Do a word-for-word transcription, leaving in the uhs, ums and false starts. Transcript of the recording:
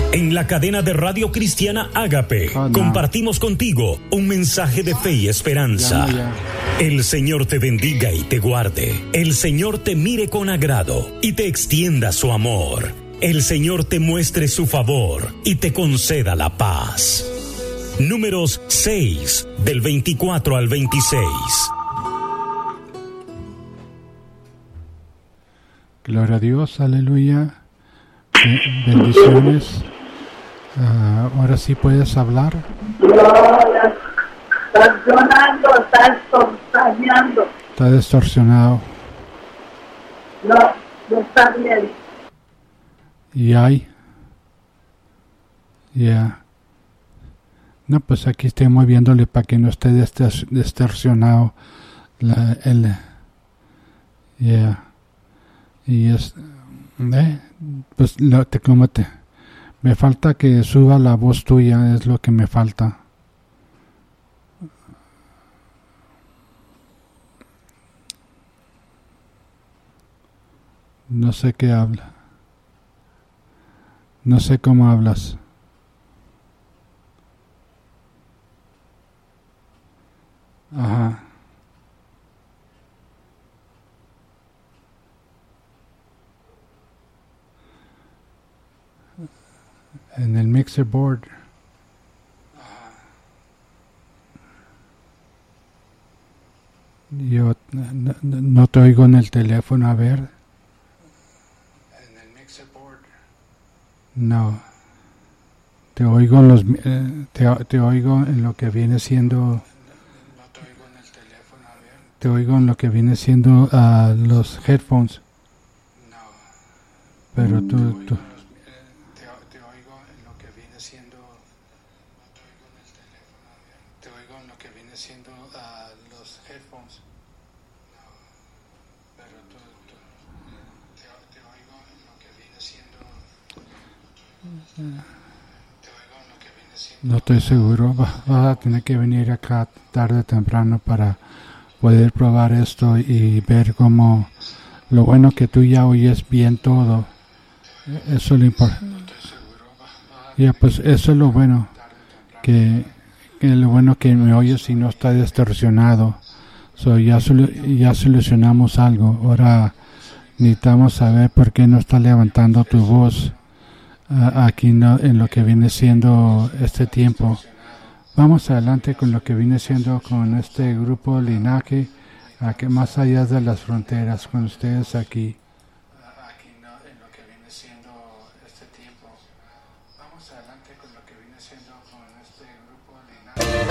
En la cadena de radio cristiana Ágape, Oh, no. compartimos contigo un mensaje de fe y esperanza. Ya, ya. El Señor te bendiga y te guarde. El Señor te mire con agrado y te extienda su amor. El Señor te muestre su favor y te conceda la paz. Números seis, del veinticuatro al veintiséis. Gloria a Dios, aleluya. Bendiciones. Uh, ahora sí puedes hablar. Gloria. Estás llorando, estás tortaneando. Está distorsionado. No, no está bien. Y hay. Ya. Yeah. No, pues aquí estoy moviéndole para que no esté distorsionado. La, el. Ya. Yeah. Y es. Eh, pues lo, te, como te. Me falta que suba la voz tuya, es lo que me falta. No sé qué habla. No sé cómo hablas. Ajá. En el mixer board. Yo no, no te oigo en el teléfono, a ver. En el mixer board. No. Te oigo en los eh, te, te oigo en lo que viene siendo. No te oigo en el teléfono, a ver. Te oigo en lo que viene siendo uh, los headphones. No. Pero tú, tú no estoy seguro. Vas a tener que venir acá tarde o temprano para poder probar esto y ver cómo lo bueno que tú ya oyes bien todo. Eso es lo importante. Ya, pues eso es lo bueno, que, que lo bueno que me oyes y no está distorsionado. So, ya, ya solucionamos algo. Ahora necesitamos saber por qué no está levantando tu voz. Uh, aquí no, en lo que viene siendo este tiempo. Vamos adelante con lo que viene siendo con este grupo Linaje, a que más allá de las fronteras, con ustedes aquí. Aquí no, en lo que viene siendo este tiempo. Vamos adelante con lo que viene siendo con este grupo Linaje.